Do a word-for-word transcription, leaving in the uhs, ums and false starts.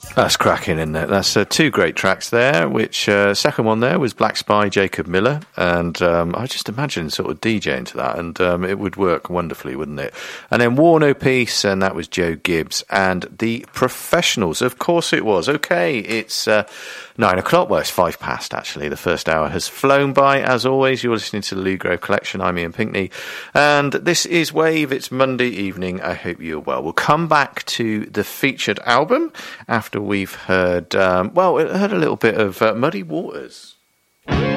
That's cracking, isn't it? That's uh, two great tracks there, which uh, second one there was Black Spy, Jacob Miller, and um, I just imagine sort of DJing to that, and um, it would work wonderfully, wouldn't it? And then War No Peace, and that was Joe Gibbs, and The Professionals, of course it was. Okay, it's uh, nine o'clock, well, it's five past, actually. The first hour has flown by. As always, you're listening to the Lou Grove Collection. I'm Ian Pinkney, and this is Wave. It's Monday evening. I hope you're well. We'll come back to the featured album after we've heard, um, well, heard a little bit of uh, Muddy Waters.